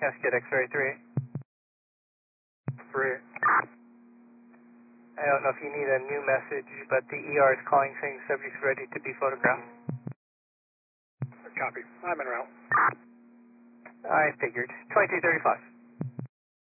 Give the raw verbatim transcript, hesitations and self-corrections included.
Cascade X-ray three. Three. I don't know if you need a new message, but the E R is calling saying subject's ready to be photographed. Copy. I'm en route. I figured. twenty-two thirty-five.